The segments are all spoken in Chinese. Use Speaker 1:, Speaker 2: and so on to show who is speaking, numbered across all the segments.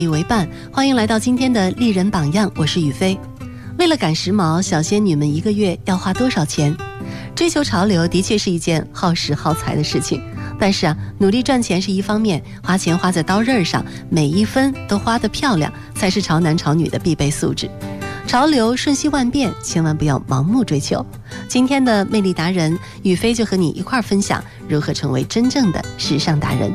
Speaker 1: 为伴，欢迎来到今天的丽人榜样，我是雨飞。为了赶时髦，小仙女们一个月要花多少钱？追求潮流的确是一件耗时耗财的事情，但是努力赚钱是一方面，花钱花在刀刃上，每一分都花得漂亮，才是潮男潮女的必备素质。潮流瞬息万变，千万不要盲目追求。今天的魅力达人雨飞就和你一块儿分享如何成为真正的时尚达人。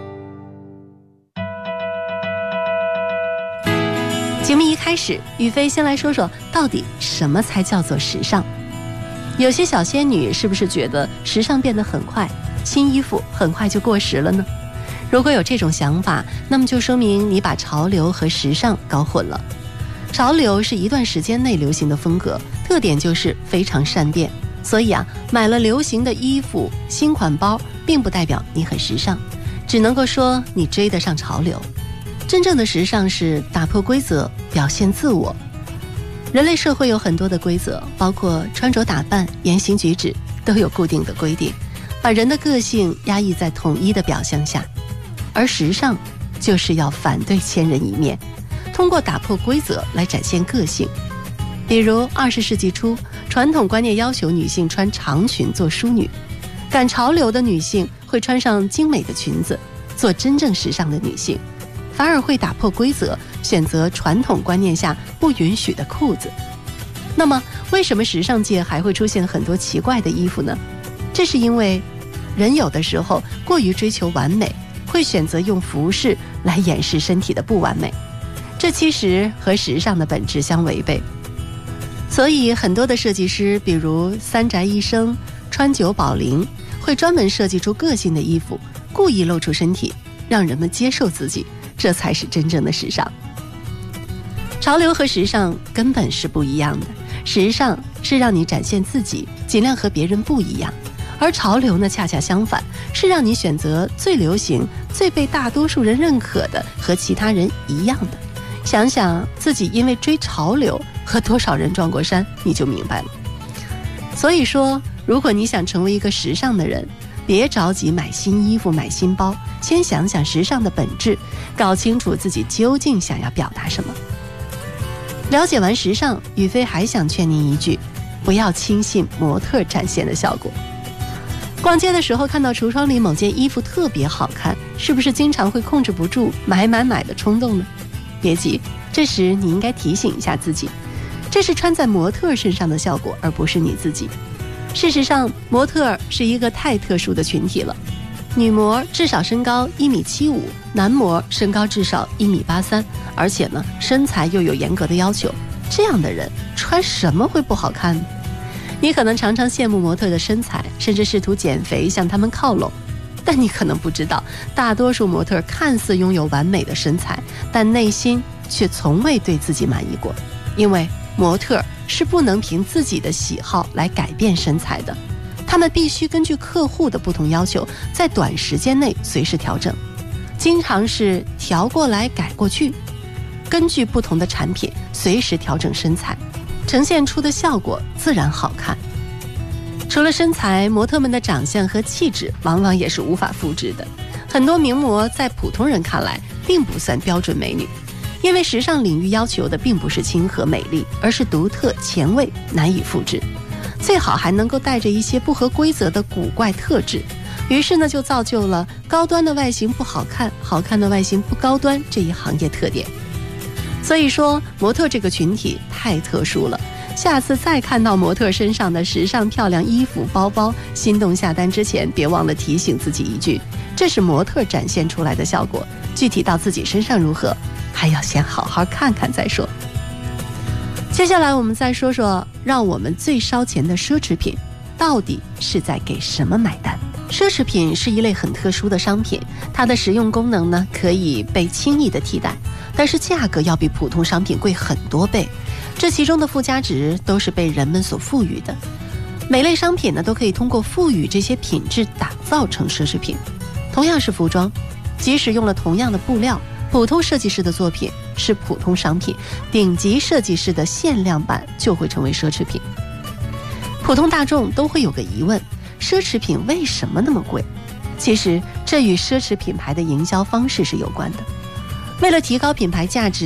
Speaker 1: 节目一开始，雨飞先来说说到底什么才叫做时尚。有些小仙女是不是觉得时尚变得很快，新衣服很快就过时了呢？如果有这种想法，那么就说明你把潮流和时尚搞混了。潮流是一段时间内流行的风格，特点就是非常善变，所以买了流行的衣服、新款包，并不代表你很时尚，只能够说你追得上潮流。真正的时尚是打破规则，表现自我。人类社会有很多的规则，包括穿着打扮、言行举止都有固定的规定，把人的个性压抑在统一的表象下。而时尚就是要反对千人一面，通过打破规则来展现个性。比如20世纪初，传统观念要求女性穿长裙做淑女，赶潮流的女性会穿上精美的裙子，做真正时尚的女性，反而会打破规则，选择传统观念下不允许的裤子。那么为什么时尚界还会出现很多奇怪的衣服呢？这是因为人有的时候过于追求完美，会选择用服饰来掩饰身体的不完美，这其实和时尚的本质相违背。所以很多的设计师，比如三宅一生、川久保玲，会专门设计出个性的衣服，故意露出身体，让人们接受自己，这才是真正的时尚。潮流和时尚根本是不一样的，时尚是让你展现自己，尽量和别人不一样，而潮流呢，恰恰相反，是让你选择最流行、最被大多数人认可的，和其他人一样的。想想自己因为追潮流和多少人撞过山，你就明白了。所以说，如果你想成为一个时尚的人，别着急买新衣服、买新包，先想想时尚的本质，搞清楚自己究竟想要表达什么。了解完时尚，雨飞还想劝您一句，不要轻信模特展现的效果。逛街的时候看到橱窗里某件衣服特别好看，是不是经常会控制不住买的冲动呢？别急，这时你应该提醒一下自己，这是穿在模特身上的效果，而不是你自己。事实上，模特是一个太特殊的群体了，女模至少身高1.75米，男模身高至少1.83米，而且呢，身材又有严格的要求，这样的人穿什么会不好看呢？你可能常常羡慕模特的身材，甚至试图减肥向他们靠拢，但你可能不知道，大多数模特看似拥有完美的身材，但内心却从未对自己满意过，因为模特是不能凭自己的喜好来改变身材的，他们必须根据客户的不同要求，在短时间内随时调整，经常是调过来改过去，根据不同的产品随时调整身材，呈现出的效果自然好看。除了身材，模特们的长相和气质往往也是无法复制的。很多名模在普通人看来并不算标准美女，因为时尚领域要求的并不是亲和美丽，而是独特前卫，难以复制，最好还能够带着一些不合规则的古怪特质。于是呢，就造就了高端的外形不好看，好看的外形不高端这一行业特点。所以说，模特这个群体太特殊了，下次再看到模特身上的时尚漂亮衣服、包包，心动下单之前，别忘了提醒自己一句，这是模特展现出来的效果，具体到自己身上如何，还要先好好看看再说。接下来我们再说说，让我们最烧钱的奢侈品，到底是在给什么买单？奢侈品是一类很特殊的商品，它的实用功能呢，可以被轻易的替代，但是价格要比普通商品贵很多倍，这其中的附加值都是被人们所赋予的。每类商品呢，都可以通过赋予这些品质打造成奢侈品。同样是服装，即使用了同样的布料，普通设计师的作品是普通商品，顶级设计师的限量版就会成为奢侈品。普通大众都会有个疑问，奢侈品为什么那么贵？其实这与奢侈品牌的营销方式是有关的。 为了提高品牌价值，